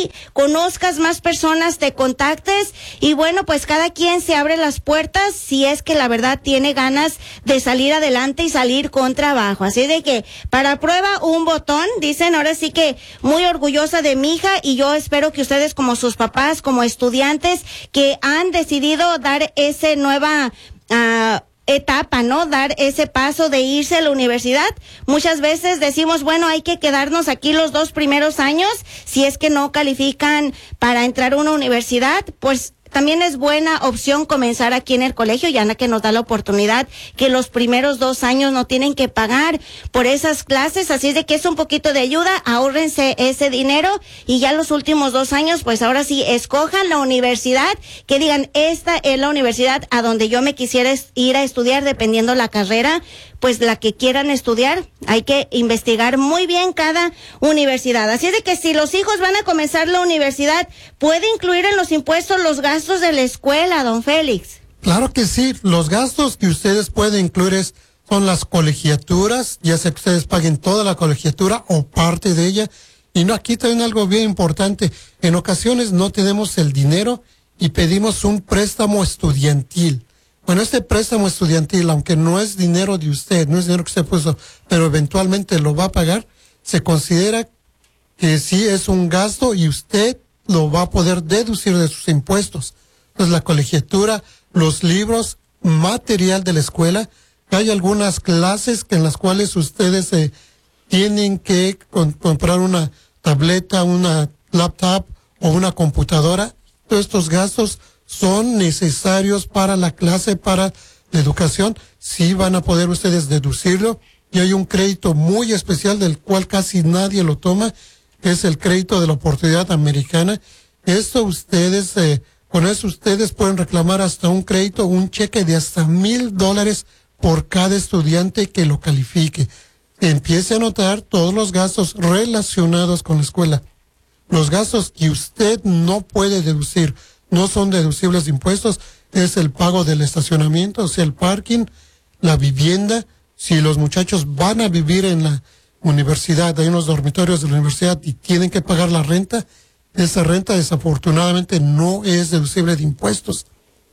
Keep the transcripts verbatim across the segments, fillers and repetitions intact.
así conozcas más personas, te contactes y bueno, pues cada quien se abre las puertas si es que la verdad tiene ganas de salir adelante y salir con trabajo. Así de que para prueba un botón, dicen, ahora sí que muy orgullosa de mi hija y yo espero que ustedes como sus papás, como estudiantes que han decidido dar ese nueva uh, etapa, ¿no? Dar ese paso de irse a la universidad. Muchas veces decimos, bueno, hay que quedarnos aquí los dos primeros años, si es que no califican para entrar a una universidad, pues también es buena opción comenzar aquí en el colegio, ya que nos da la oportunidad que los primeros dos años no tienen que pagar por esas clases, así es de que es un poquito de ayuda, ahórrense ese dinero y ya los últimos dos años, pues ahora sí, escojan la universidad, que digan, esta es la universidad a donde yo me quisiera ir a estudiar, dependiendo la carrera, pues la que quieran estudiar, hay que investigar muy bien cada universidad. Así es de que si los hijos van a comenzar la universidad, ¿puede incluir en los impuestos los gastos de la escuela, don Félix? Claro que sí, los gastos que ustedes pueden incluir es, son las colegiaturas, ya sea que ustedes paguen toda la colegiatura o parte de ella. Y no, aquí también algo bien importante, en ocasiones no tenemos el dinero y pedimos un préstamo estudiantil. Bueno, este préstamo estudiantil, aunque no es dinero de usted, no es dinero que usted puso, pero eventualmente lo va a pagar, se considera que sí es un gasto y usted lo va a poder deducir de sus impuestos. Entonces, la colegiatura, los libros, material de la escuela, hay algunas clases que en las cuales ustedes eh, tienen que con, comprar una tableta, una laptop o una computadora. Todos estos gastos son necesarios para la clase, para la educación, sí van a poder ustedes deducirlo, y hay un crédito muy especial del cual casi nadie lo toma, que es el crédito de la oportunidad americana. Esto ustedes, eh, con eso ustedes pueden reclamar hasta un crédito, un cheque de hasta mil dólares por cada estudiante que lo califique. Empiece a anotar todos los gastos relacionados con la escuela. Los gastos que usted no puede deducir, no son deducibles de impuestos, es el pago del estacionamiento, o sea, el parking, la vivienda. Si los muchachos van a vivir en la universidad, hay unos dormitorios de la universidad y tienen que pagar la renta, esa renta desafortunadamente no es deducible de impuestos.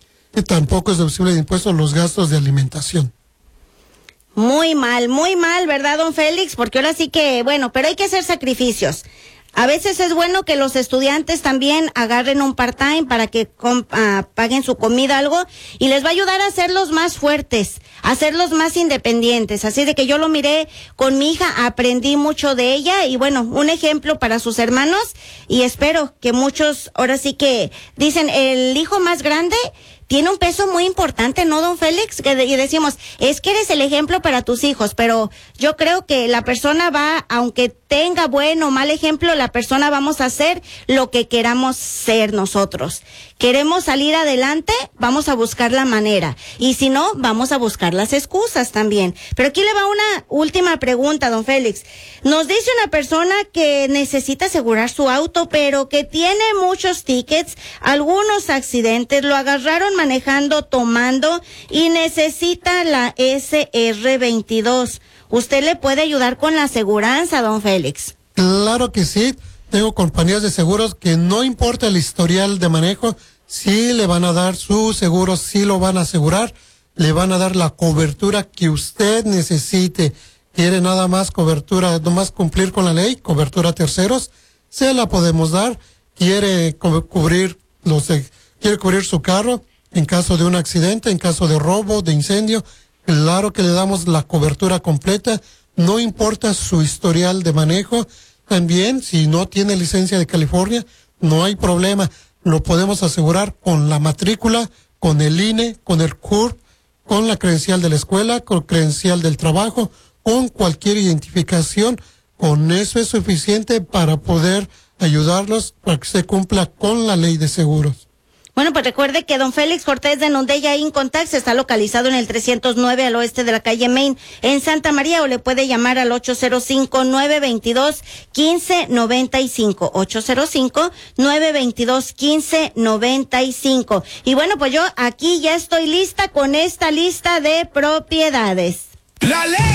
Y tampoco es deducible de impuestos los gastos de alimentación. Muy mal, muy mal, ¿verdad, don Félix? Porque ahora sí que, bueno, pero hay que hacer sacrificios. A veces es bueno que los estudiantes también agarren un part-time para que uh, paguen su comida, algo, y les va a ayudar a hacerlos más fuertes, a hacerlos más independientes. Así de que yo lo miré con mi hija, aprendí mucho de ella y bueno, un ejemplo para sus hermanos, y espero que muchos, ahora sí que dicen, el hijo más grande tiene un peso muy importante, ¿no, don Félix? Que de, y decimos, es que eres el ejemplo para tus hijos, pero yo creo que la persona va, aunque tenga buen o mal ejemplo, la persona vamos a hacer lo que queramos ser nosotros. Queremos salir adelante, vamos a buscar la manera. Y si no, vamos a buscar las excusas también. Pero aquí le va una última pregunta, don Félix. Nos dice una persona que necesita asegurar su auto, pero que tiene muchos tickets, algunos accidentes, lo agarraron manejando, tomando y necesita la S R veintidós. ¿Usted le puede ayudar con la aseguranza, don Félix? Claro que sí. Tengo compañías de seguros que no importa el historial de manejo, sí le van a dar su seguro, sí lo van a asegurar, le van a dar la cobertura que usted necesite. Quiere nada más cobertura, nomás cumplir con la ley, cobertura a terceros, se la podemos dar. Quiere cu- cubrir los, eh, quiere cubrir su carro en caso de un accidente, en caso de robo, de incendio, claro que le damos la cobertura completa, no importa su historial de manejo. También, si no tiene licencia de California, no hay problema, lo podemos asegurar con la matrícula, con el I N E, con el C U R P, con la credencial de la escuela, con credencial del trabajo, con cualquier identificación. Con eso es suficiente para poder ayudarlos para que se cumpla con la ley de seguros. Bueno, pues recuerde que don Félix Cortés de Nondeya Incontax está localizado en el trescientos nueve al oeste de la calle Main en Santa María, o le puede llamar al ocho cero cinco, nueve dos dos, uno cinco nueve cinco, ocho cero cinco, nueve dos dos, uno cinco nueve cinco. Y bueno, pues yo aquí ya estoy lista con esta lista de propiedades. La ley.